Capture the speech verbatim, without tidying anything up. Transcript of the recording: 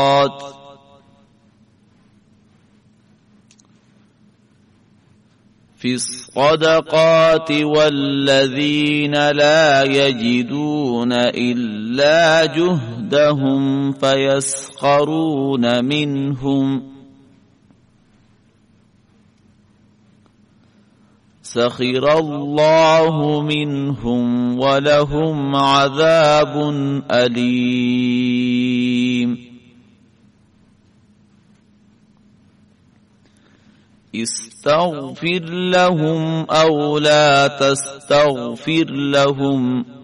في الصدقات والذين لا يجدون إلا جهدهم فيسخرون منهم سخر الله منهم ولهم عذاب أليم استغفر لهم أو لا تستغفر لهم